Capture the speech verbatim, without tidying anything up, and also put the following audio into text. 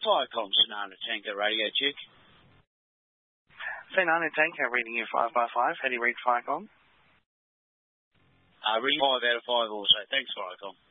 Viacom, Sonata Tango Radio, Duke. Sonata Tango, reading you five by five. How do you read Viacom? Uh, reading five out of five also. Thanks, Viacom.